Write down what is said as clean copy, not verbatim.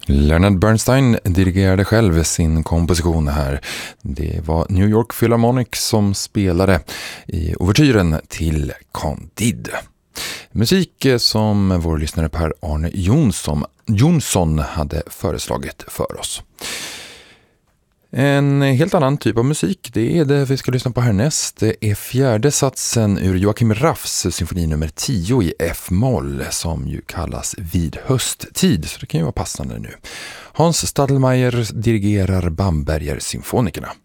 Leonard Bernstein dirigerade själv sin komposition här. Det var New York Philharmonic som spelade i ouvertyren till Candide. Musik som vår lyssnare Per-Arne Jonsson hade föreslagit för oss. En helt annan typ av musik, det är det vi ska lyssna på härnäst. Det är fjärde satsen ur Joachim Raffs symfoni nummer 10 i F-moll som ju kallas Vid hösttid, så det kan ju vara passande nu. Hans Stadelmeier dirigerar Bamberger symfonikerna.